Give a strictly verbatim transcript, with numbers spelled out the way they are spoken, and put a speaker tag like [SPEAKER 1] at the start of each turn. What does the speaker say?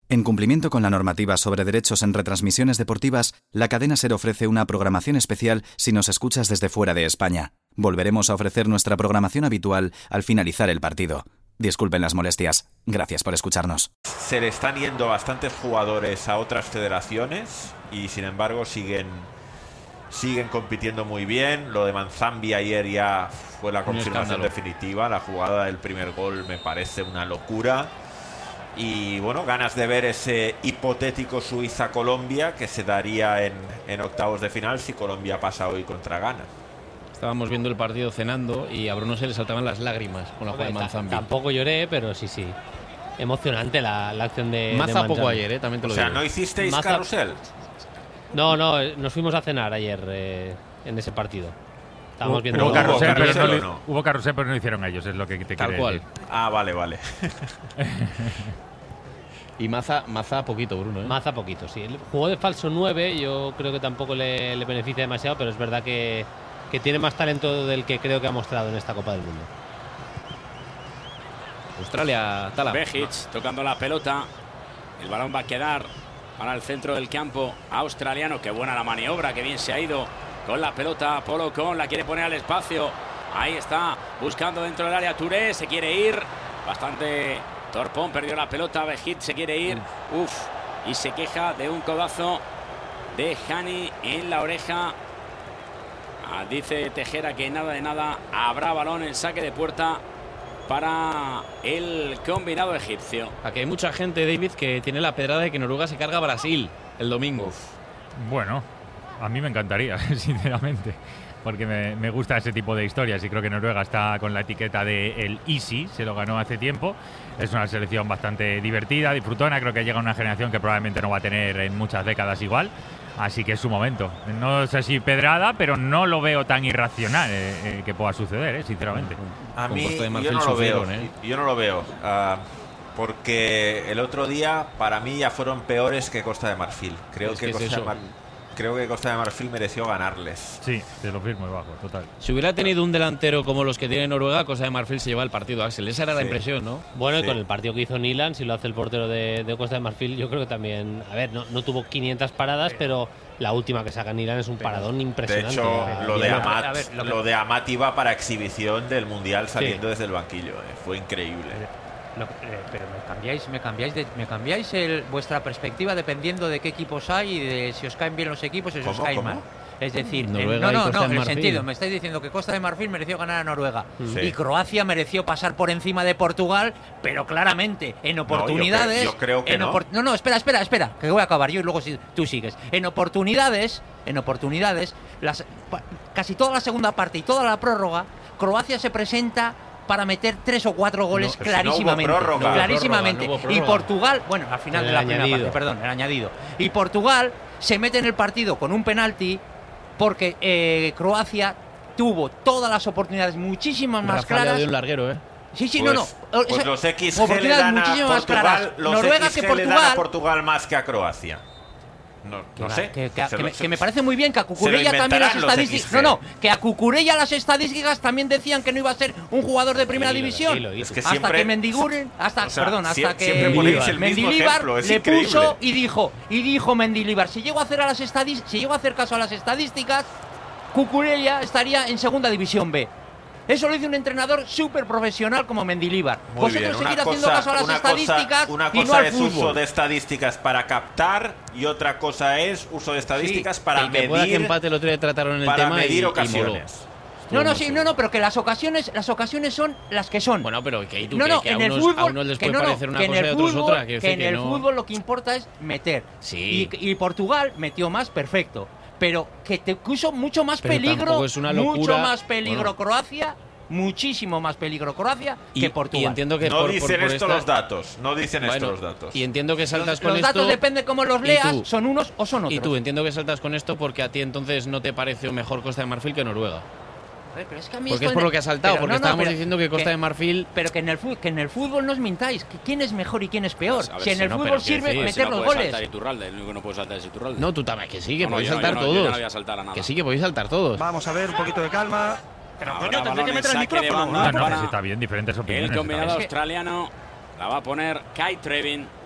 [SPEAKER 1] En cumplimiento con la normativa sobre derechos en retransmisiones deportivas, la cadena SER ofrece una programación especial si nos escuchas desde fuera de España. Volveremos a ofrecer nuestra programación habitual al finalizar el partido. Disculpen las molestias. Gracias por escucharnos.
[SPEAKER 2] Se le están yendo bastantes jugadores a otras federaciones y sin embargo siguen siguen compitiendo muy bien. Lo de Manzambi ayer ya fue la confirmación definitiva. La jugada del primer gol me parece una locura. Y bueno, ganas de ver ese hipotético Suiza-Colombia que se daría en, en octavos de final si Colombia pasa hoy contra Ghana.
[SPEAKER 3] Estábamos viendo el partido cenando y a Bruno se le saltaban las lágrimas con la jugada de Manzambi.
[SPEAKER 4] Tampoco lloré, pero sí, sí. Emocionante la, la acción de
[SPEAKER 3] Maza
[SPEAKER 4] de
[SPEAKER 3] poco ayer, ¿eh? También te lo digo.
[SPEAKER 2] O sea, ¿no hicisteis
[SPEAKER 4] Maza...
[SPEAKER 2] carrusel?
[SPEAKER 4] No, no, nos fuimos a cenar ayer eh, en ese partido. Estábamos viendo...
[SPEAKER 5] Hubo carrusel, pero no,
[SPEAKER 2] ¿o no?
[SPEAKER 5] Hubo carrusel, pero no hicieron ellos, es lo que te
[SPEAKER 3] Tal
[SPEAKER 5] quiere
[SPEAKER 3] cual.
[SPEAKER 5] decir.
[SPEAKER 2] Ah, vale, vale.
[SPEAKER 3] Y Maza, Maza poquito, Bruno, ¿eh?
[SPEAKER 4] Maza poquito, sí. El juego de falso nueve yo creo que tampoco le, le beneficia demasiado, pero es verdad que, que tiene más talento del que creo que ha mostrado en esta Copa del Mundo.
[SPEAKER 3] Australia, Tala.
[SPEAKER 6] Bejic tocando la pelota. El balón va a quedar para el centro del campo australiano. Qué buena la maniobra, qué bien se ha ido con la pelota. Polo Con la quiere poner al espacio. Ahí está, buscando dentro del área Touré. Se quiere ir. Bastante torpón, perdió la pelota. Bejic se quiere ir. Uf, y se queja de un codazo de Hani en la oreja. Ah, dice Tejera que nada de nada. Habrá balón en saque de puerta para el combinado egipcio.
[SPEAKER 3] Aquí hay mucha gente, David, que tiene la pedrada de que Noruega se carga a Brasil el domingo. Uf.
[SPEAKER 5] Bueno, a mí me encantaría, sinceramente, porque me, me gusta ese tipo de historias y creo que Noruega está con la etiqueta de el easy, se lo ganó hace tiempo. Es una selección bastante divertida, disfrutona, creo que llega una generación que probablemente no va a tener en muchas décadas igual. Así que es su momento. No sé si pedrada, pero no lo veo tan irracional eh, eh, que pueda suceder, eh, sinceramente.
[SPEAKER 2] A mí yo no lo veo, ¿eh? Yo no lo veo. Uh, porque el otro día para mí ya fueron peores que Costa de Marfil. Creo que, que Costa de Mar Creo que Costa de Marfil mereció ganarles.
[SPEAKER 5] Sí, te lo firmo bajo, total.
[SPEAKER 3] Si hubiera tenido un delantero como los que tiene Noruega, Costa de Marfil se lleva el partido, Axel. Esa era la
[SPEAKER 2] sí.
[SPEAKER 3] impresión, ¿no?
[SPEAKER 4] Bueno,
[SPEAKER 2] sí.
[SPEAKER 4] y con el partido que hizo Nilan, si lo hace el portero de, de Costa de Marfil, yo creo que también... A ver, no, no tuvo quinientas paradas, pero la última que saca Nilan es un paradón impresionante.
[SPEAKER 2] De hecho,
[SPEAKER 4] a,
[SPEAKER 2] lo, de Amat,
[SPEAKER 4] a ver, lo, que...
[SPEAKER 2] lo de Amat iba para exhibición del Mundial saliendo sí. desde el banquillo. Eh. Fue increíble.
[SPEAKER 7] Lo, eh, pero me cambiáis, me cambiáis, de, me cambiáis el, vuestra perspectiva dependiendo de qué equipos hay y de si os caen bien los equipos o si os caen mal. Es decir,
[SPEAKER 3] Noruega
[SPEAKER 7] el, no, no, no, en el
[SPEAKER 3] Marfil.
[SPEAKER 7] sentido, me estáis diciendo que Costa de Marfil mereció ganar a Noruega
[SPEAKER 2] sí.
[SPEAKER 7] y Croacia mereció pasar por encima de Portugal, pero claramente en oportunidades.
[SPEAKER 2] No, yo, cre yo creo que
[SPEAKER 7] en
[SPEAKER 2] no.
[SPEAKER 7] no, no, espera, espera, espera, que voy a acabar yo y luego si, tú sigues. En oportunidades, en oportunidades, las, casi toda la segunda parte y toda la prórroga, Croacia se presenta para meter tres o cuatro goles
[SPEAKER 2] no,
[SPEAKER 7] clarísimamente.
[SPEAKER 2] No prórroga,
[SPEAKER 7] clarísimamente.
[SPEAKER 3] No prórroga, no
[SPEAKER 7] y Portugal, bueno, al final
[SPEAKER 4] el
[SPEAKER 7] de la
[SPEAKER 4] añadido.
[SPEAKER 7] primera parte, perdón, el añadido. Y Portugal se mete en el partido con un penalti porque eh, Croacia tuvo todas las oportunidades muchísimas más
[SPEAKER 3] Rafael
[SPEAKER 7] claras.
[SPEAKER 3] De un larguero, ¿eh?
[SPEAKER 7] Sí, sí,
[SPEAKER 2] pues,
[SPEAKER 7] no, no.
[SPEAKER 2] Pues
[SPEAKER 7] Esa,
[SPEAKER 2] los X G le dan a Portugal, los
[SPEAKER 7] Noruega
[SPEAKER 2] X G
[SPEAKER 7] que Portugal,
[SPEAKER 2] le dan a Portugal más que a Croacia. No, no
[SPEAKER 7] que,
[SPEAKER 2] sé.
[SPEAKER 7] Que, que,
[SPEAKER 2] se
[SPEAKER 7] que,
[SPEAKER 2] lo,
[SPEAKER 7] me,
[SPEAKER 2] se,
[SPEAKER 7] que me parece muy bien que a Cucurella también las estadísticas. No, no, que a Cucurella las estadísticas también decían que no iba a ser un jugador de primera
[SPEAKER 4] dilo,
[SPEAKER 7] división.
[SPEAKER 4] dilo, dilo.
[SPEAKER 2] Es que
[SPEAKER 7] hasta
[SPEAKER 2] siempre,
[SPEAKER 7] que Mendiguren, hasta,
[SPEAKER 2] o sea,
[SPEAKER 7] perdón, hasta
[SPEAKER 2] siempre,
[SPEAKER 7] que
[SPEAKER 2] siempre ponéis el mismo
[SPEAKER 7] Mendilibar
[SPEAKER 2] ejemplo, es
[SPEAKER 7] le
[SPEAKER 2] increíble.
[SPEAKER 7] puso y dijo, y dijo Mendilibar, si llego a hacer a las estadísticas, si llego a hacer caso a las estadísticas, Cucurella estaría en segunda división B. Eso lo dice un entrenador súper profesional como Mendilibar.
[SPEAKER 2] Muy
[SPEAKER 7] Vosotros
[SPEAKER 2] bien,
[SPEAKER 7] seguir
[SPEAKER 2] cosa,
[SPEAKER 7] haciendo caso a las
[SPEAKER 2] una
[SPEAKER 7] estadísticas
[SPEAKER 2] cosa, una
[SPEAKER 7] y no
[SPEAKER 2] cosa
[SPEAKER 7] al
[SPEAKER 2] es
[SPEAKER 7] fútbol.
[SPEAKER 2] uso de estadísticas para captar y otra cosa es uso de estadísticas sí, para
[SPEAKER 3] el que
[SPEAKER 2] medir.
[SPEAKER 3] Pueda que empate el otro día trataron el
[SPEAKER 2] para
[SPEAKER 3] tema
[SPEAKER 2] medir
[SPEAKER 3] y,
[SPEAKER 2] ocasiones.
[SPEAKER 3] Y
[SPEAKER 7] no, no, sí, no, no, pero que las ocasiones, las ocasiones son las que son.
[SPEAKER 3] Bueno, pero que, tú,
[SPEAKER 7] no, no,
[SPEAKER 3] que, que
[SPEAKER 7] en
[SPEAKER 3] a,
[SPEAKER 7] el
[SPEAKER 3] unos,
[SPEAKER 7] fútbol,
[SPEAKER 3] a unos les puede
[SPEAKER 7] no, no,
[SPEAKER 3] parecer una
[SPEAKER 7] que en
[SPEAKER 3] cosa
[SPEAKER 7] el
[SPEAKER 3] y a otros
[SPEAKER 7] fútbol,
[SPEAKER 3] otra.
[SPEAKER 7] Que,
[SPEAKER 3] que
[SPEAKER 7] en el
[SPEAKER 3] no...
[SPEAKER 7] fútbol lo que importa es meter.
[SPEAKER 3] Sí.
[SPEAKER 7] Y, y Portugal metió más, perfecto. Pero que te puso mucho más
[SPEAKER 3] pero
[SPEAKER 7] peligro,
[SPEAKER 3] es una locura.
[SPEAKER 7] mucho más peligro
[SPEAKER 3] bueno.
[SPEAKER 7] Croacia. Muchísimo más peligro Croacia
[SPEAKER 3] y,
[SPEAKER 7] que Portugal.
[SPEAKER 3] Y entiendo que
[SPEAKER 2] no
[SPEAKER 3] por,
[SPEAKER 2] dicen
[SPEAKER 3] por, por
[SPEAKER 2] esto
[SPEAKER 3] esta...
[SPEAKER 2] los datos. No dicen
[SPEAKER 3] bueno,
[SPEAKER 2] esto los datos.
[SPEAKER 3] Y entiendo que saltas
[SPEAKER 7] los,
[SPEAKER 3] con
[SPEAKER 7] los
[SPEAKER 3] esto.
[SPEAKER 7] Los datos depende cómo los leas,
[SPEAKER 3] tú,
[SPEAKER 7] son unos o son otros.
[SPEAKER 3] Y tú, entiendo que saltas con esto porque a ti entonces no te parece mejor Costa de Marfil que Noruega.
[SPEAKER 7] A ver, pero es que a mí
[SPEAKER 3] porque
[SPEAKER 7] esto
[SPEAKER 3] es por
[SPEAKER 7] en...
[SPEAKER 3] lo que ha saltado,
[SPEAKER 7] pero
[SPEAKER 3] porque
[SPEAKER 7] no, no,
[SPEAKER 3] estábamos
[SPEAKER 7] pero
[SPEAKER 3] diciendo que Costa
[SPEAKER 7] que,
[SPEAKER 3] de Marfil.
[SPEAKER 7] Pero que en, el fútbol, que en el fútbol no os mintáis, que quién es mejor y quién es peor.
[SPEAKER 6] Pues, ver,
[SPEAKER 7] si en
[SPEAKER 6] si
[SPEAKER 7] el
[SPEAKER 6] no,
[SPEAKER 7] fútbol sirve
[SPEAKER 6] decir,
[SPEAKER 7] meter
[SPEAKER 6] si no
[SPEAKER 7] los
[SPEAKER 6] puede
[SPEAKER 7] goles.
[SPEAKER 6] Saltar Iturralde, el único que no puede saltar es Iturralde.
[SPEAKER 3] No, tú también, que sí, que
[SPEAKER 6] no,
[SPEAKER 3] podéis
[SPEAKER 6] no,
[SPEAKER 3] saltar
[SPEAKER 6] yo no,
[SPEAKER 3] todos.
[SPEAKER 6] yo no voy a saltar a nada.
[SPEAKER 3] Que sí, que podéis saltar todos.
[SPEAKER 8] Vamos a ver, un poquito de calma. Pero
[SPEAKER 6] Ahora,
[SPEAKER 8] coño, tendré que meter el
[SPEAKER 6] saque de
[SPEAKER 8] micrófono.
[SPEAKER 6] banda
[SPEAKER 5] No, no,
[SPEAKER 6] para
[SPEAKER 5] sí, está bien, diferentes opiniones.
[SPEAKER 6] el combinado
[SPEAKER 5] está bien.
[SPEAKER 6] australiano la va a poner Kai Trevin.